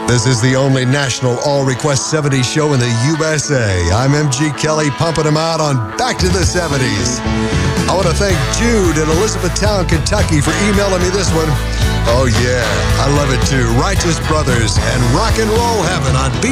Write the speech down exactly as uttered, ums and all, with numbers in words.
This is the only national all-request seventies show in the U S A. I'm M G Kelly, pumping them out on Back to the seventies. I want to thank Jude in Elizabethtown, Kentucky for emailing me this one. Oh yeah, I love it too. Righteous Brothers and Rock and Roll Heaven on B